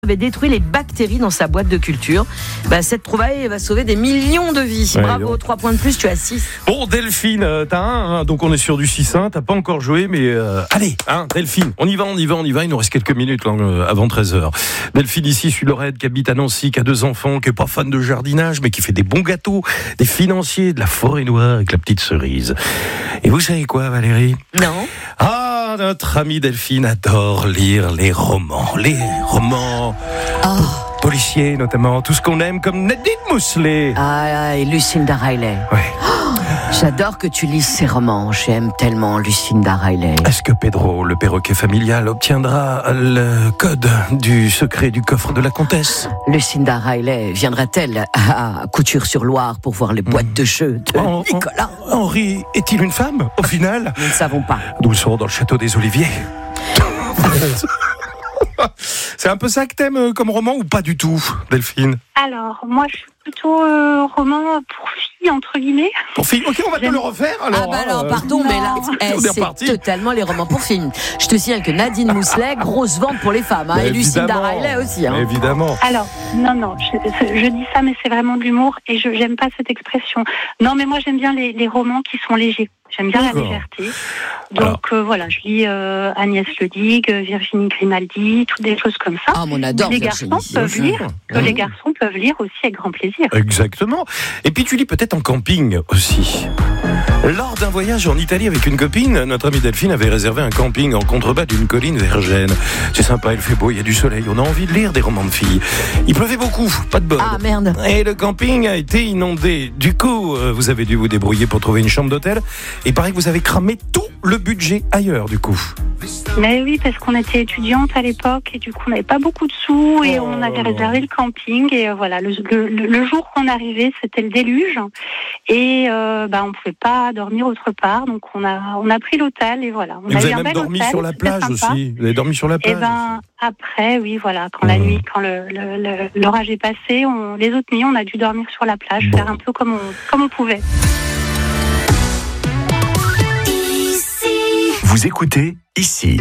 avait détruit les bactéries dans sa boîte de culture. Cette trouvaille va sauver des millions de vies. Ouais, Bravo, 3 points de plus, tu as 6. Bon, Delphine, t'as un, donc on est sur du 6-1, t'as pas encore joué, mais allez, Delphine, on y va, il nous reste quelques minutes avant 13h. Delphine, ici, je suis Lorette, qui habite à Nancy, qui a 2 enfants, qui est pas fan de jardinage, mais qui fait des bons gâteaux, des financiers, de la forêt noire avec la petite cerise. Et vous savez quoi, Valérie ? Non. Notre amie Delphine adore lire les romans. Policiers notamment, tout ce qu'on aime, comme Nadine Mousselet. Et Lucinda Riley. Ouais. J'adore que tu lises ces romans. J'aime tellement Lucinda Riley. Est-ce que Pedro, le perroquet familial, obtiendra le code du secret du coffre de la comtesse ? Lucinda Riley viendra-t-elle à Couture-sur-Loire pour voir les boîtes de jeux de Nicolas ? Henri est-il une femme, au final ? Nous ne savons pas. Nous serons dans le château des Oliviers. C'est un peu ça que t'aimes comme roman ou pas du tout, Delphine ? Alors, moi, je suis plutôt roman pour filles, entre guillemets. Pour filles ? Ok, on va te le refaire alors. Alors, pardon, mais là, c'est totalement les romans pour films. Je te signale que Nadine Mousselet, grosse vente pour les femmes, et Lucinda Riley aussi. Évidemment. Alors, non, je dis ça, mais c'est vraiment de l'humour et j'aime pas cette expression. Non, mais moi, j'aime bien les romans qui sont légers. J'aime bien la légèreté. Donc voilà, je lis Agnès Le Digue, Virginie Grimaldi, toutes des choses comme ça. On adore les Virginie. garçons peuvent lire. Les garçons peuvent lire aussi avec grand plaisir. Exactement. Et puis tu lis peut-être en camping aussi. Lors d'un voyage en Italie avec une copine, notre amie Delphine avait réservé un camping en contrebas d'une colline vergène. C'est sympa, il fait beau, il y a du soleil, on a envie de lire des romans de filles. Il pleuvait beaucoup, pas de bol. Ah merde. Et le camping a été inondé. Du coup, vous avez dû vous débrouiller pour trouver une chambre d'hôtel. Et pareil que vous avez cramé tout le budget ailleurs, du coup. Mais oui, parce qu'on était étudiante à l'époque et du coup on n'avait pas beaucoup de sous et on avait réservé le camping et voilà, le jour qu'on arrivait, c'était le déluge et on pouvait pas dormir autre part, donc on a pris l'hôtel et voilà. Vous avez même dormi sur la plage aussi. Vous avez dormi sur la plage. Après, oui, voilà, quand la nuit, quand l'orage est passé, les autres nuits, on a dû dormir sur la plage, faire un peu comme on pouvait. Vous écoutez ici.